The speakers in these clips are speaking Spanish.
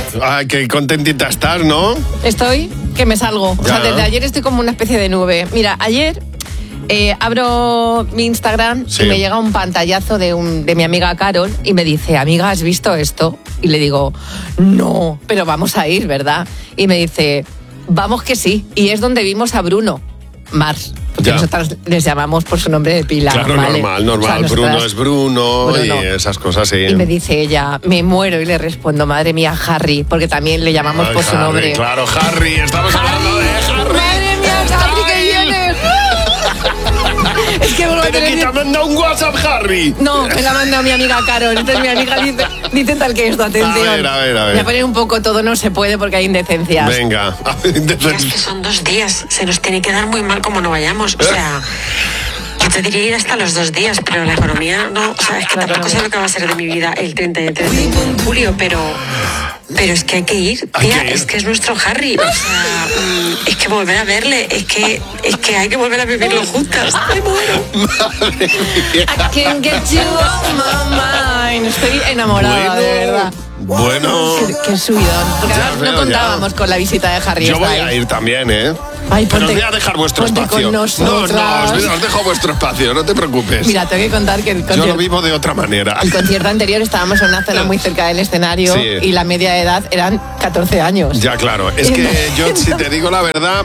Ay, qué contentita estás, ¿no? Estoy, que me salgo. Ya. O sea, desde ayer estoy como una especie de nube. Mira, ayer abro mi Instagram Sí. y me llega un pantallazo de mi amiga Carol y me dice, amiga, ¿has visto esto? Y le digo, no, pero vamos a ir, ¿verdad? Y me dice, vamos que sí. Y es donde vimos a Bruno Mars. Porque Ya. nosotras les llamamos por su nombre de pila. Claro, ¿vale? normal. O sea, Bruno nosotras- es Bruno Bruno. y esas cosas, sí. Y me dice ella, me muero, y le respondo, madre mía, Harry, porque también le llamamos Ay, por su Harry, nombre. Claro, Harry, estamos hablando de Harry. ¡Madre mía, Harry, que viene! Es que vuelvo a Pero tener... que te ha mandado un WhatsApp, Harry. No, me la manda mi amiga Carol. Entonces mi amiga dice tal que esto, atención. A ver. Voy a poner un poco todo, no se puede porque hay indecencias. Venga. Mira, es que son 2 días. Se nos tiene que dar muy mal como no vayamos. O sea, yo te diría ir hasta los 2 días, pero la economía no. O sea, es que Claro, tampoco no. sé lo que va a ser de mi vida el 30 y el 31 de julio, pero es que hay que ir. Hay Tía, que ir. es que es nuestro Harry. O sea, es que volver a verle. Es que hay que volver a vivirlo juntas. Me muero. I can't get you off my mind. Estoy enamorada, de verdad. Bueno. Qué subidón. Porque Ya además veo, no contábamos con la visita de Harry Yo voy Styles. a ir también, ¿eh? Ay, Pero os ponte- voy a dejar vuestro ponte espacio. con nosotras. No, os dejo vuestro espacio, no te preocupes. Mira, tengo que contar que el Yo concierto... lo vivo de otra manera. El concierto anterior estábamos en una zona muy cerca del escenario Sí. y la media de edad eran 14 años. Ya, claro. Es que yo, si te digo la verdad,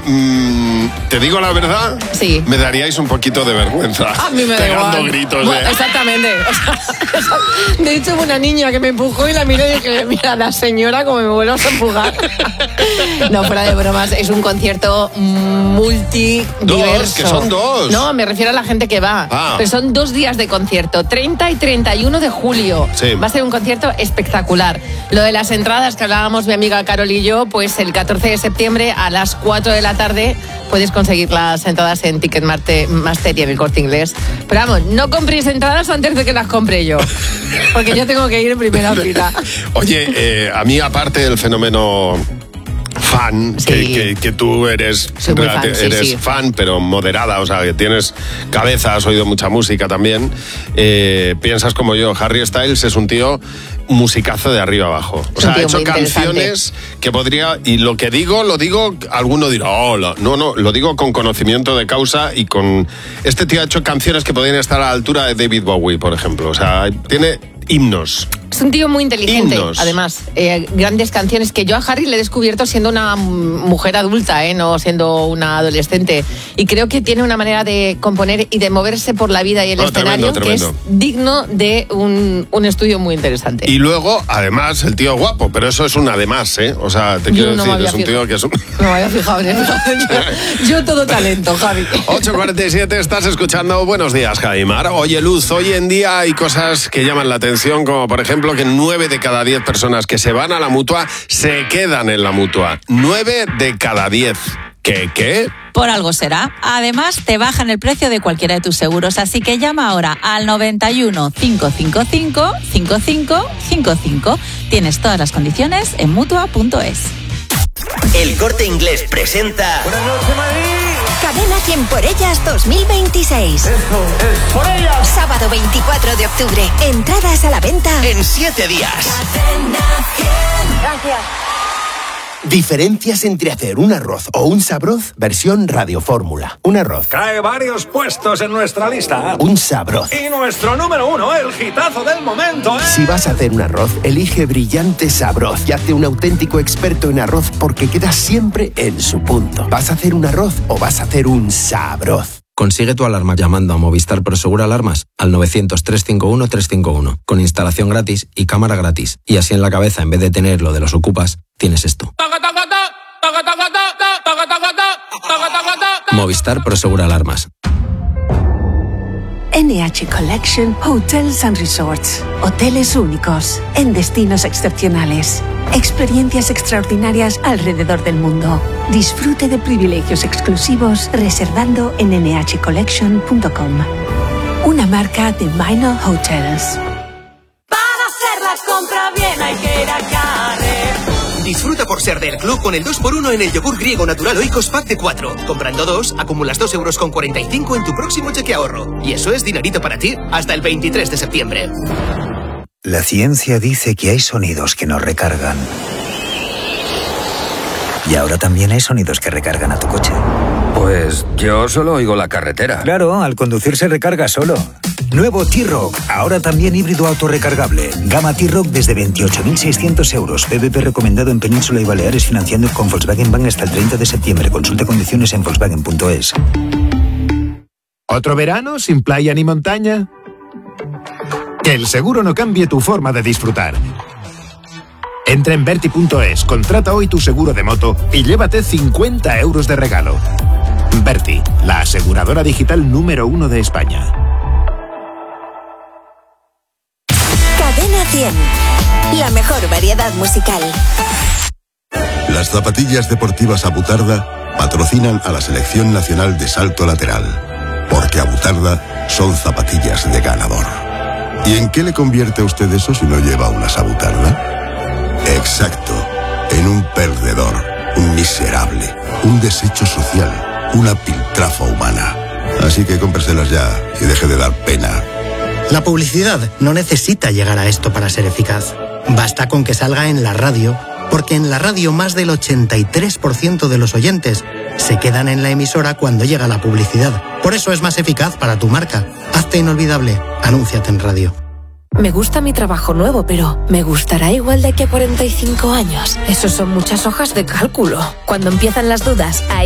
Sí. me daríais un poquito de vergüenza. A mí me da pegando igual. gritos. Bueno, exactamente. O sea, de hecho, hubo una niña que me empujó y la miré y dije, mira, la señora como me vuelvas a empujar. No, fuera de bromas, es un concierto multidiverso. Que son 2. No, me refiero a la gente que va. Ah. Pero son 2 días de concierto, 30 y 31 de julio. Sí. Va a ser un concierto espectacular. Lo de las entradas que hablábamos mi amiga Carol y yo, pues el 14 de septiembre a las 4 de la tarde puedes conseguir las entradas en Ticketmaster y en el Corte Inglés. Pero vamos, no compréis entradas antes de que las compre yo. Porque yo tengo que ir en primera fila. Oye, a mí, aparte del fenómeno fan, Sí. que tú eres, Soy muy fan, sí, eres sí. fan, pero moderada, o sea, que tienes cabeza, has oído mucha música también, piensas como yo, Harry Styles es un tío musicazo de arriba abajo. O Es sea, un ha tío hecho muy interesante. canciones que podría, y lo digo, alguno dirá, oh, no, lo digo con conocimiento de causa y con... Este tío ha hecho canciones que podrían estar a la altura de David Bowie, por ejemplo. O sea, tiene himnos. Es un tío muy inteligente, Himnos. además. Grandes canciones que yo a Harry le he descubierto siendo una mujer adulta, no siendo una adolescente. Y creo que tiene una manera de componer y de moverse por la vida y el escenario tremendo. que es digno de un estudio muy interesante. Y luego, además, el tío guapo, pero eso es un además, ¿eh? O sea, te quiero no me decir, había es un tío que es un... No me había fijado en eso. Yo todo talento, Javi. 8:47, estás escuchando Buenos Días, Javimar. Oye, Luz, hoy en día hay cosas que llaman la atención, como por ejemplo que 9 de cada 10 personas que se van a la Mutua se quedan en la Mutua. 9 de cada 10. ¿Qué? Por algo será. Además, te bajan el precio de cualquiera de tus seguros, así que llama ahora al 91 555 5555. Tienes todas las condiciones en Mutua.es. El Corte Inglés presenta Cadena 100 por ellas 2026. Esto es por ellas. Sábado 24 de octubre. Entradas a la venta. en 7 días. Gracias. Diferencias entre hacer un arroz o un sabroz versión Radio Fórmula. Un arroz, Cae varios puestos en nuestra lista. un sabroz. Y nuestro número 1, el hitazo del momento, ¿eh? Si vas a hacer un arroz, elige Brillante Sabroz y hazte un auténtico experto en arroz porque queda siempre en su punto. ¿Vas a hacer un arroz o vas a hacer un sabroz? Consigue tu alarma llamando a Movistar Prosegur Alarmas al 900-351-351 con instalación gratis y cámara gratis. Y así en la cabeza, en vez de tener lo de los ocupas, tienes esto. Movistar Prosegur Alarmas. NH Collection Hotels and Resorts. Hoteles únicos, en destinos excepcionales. Experiencias extraordinarias alrededor del mundo. Disfrute de privilegios exclusivos reservando en nhcollection.com. Una marca de Minor Hotels. Para hacer la compra bien hay que ir a Carrefour. Disfruta por ser del club con el 2x1 en el yogur griego natural Oikos Pack de 4. Comprando 2, acumulas 2,45 € en tu próximo cheque ahorro. Y eso es dinerito para ti hasta el 23 de septiembre. La ciencia dice que hay sonidos que nos recargan Y ahora también hay sonidos que recargan a tu coche. Pues yo solo oigo la carretera. Claro, al conducir se recarga solo. Nuevo T-Roc, ahora también híbrido autorrecargable. Gama T-Roc desde 28.600 euros. PVP recomendado en Península y Baleares, financiando con Volkswagen Bank hasta el 30 de septiembre. Consulta condiciones en Volkswagen.es. ¿Otro verano sin playa ni montaña? Que el seguro no cambie tu forma de disfrutar. Entra en Verti.es, contrata hoy tu seguro de moto y llévate 50 euros de regalo. Verti, la aseguradora digital número 1 de España. Cadena 100. La mejor variedad musical. Las zapatillas deportivas Abutarda patrocinan a la Selección Nacional de Salto Lateral. Porque Abutarda son zapatillas de ganador. ¿Y en qué le convierte a usted eso si no lleva unas Abutarda? Exacto, en un perdedor, un miserable, un desecho social, una piltrafa humana. Así que cómpreselas ya y deje de dar pena. La publicidad no necesita llegar a esto para ser eficaz. Basta con que salga en la radio, porque en la radio más del 83% de los oyentes se quedan en la emisora cuando llega la publicidad. Por eso es más eficaz para tu marca. Hazte inolvidable. Anúnciate en radio. Me gusta mi trabajo nuevo, pero ¿me gustará igual de aquí a 45 años? Eso son muchas hojas de cálculo. Cuando empiezan las dudas, ahí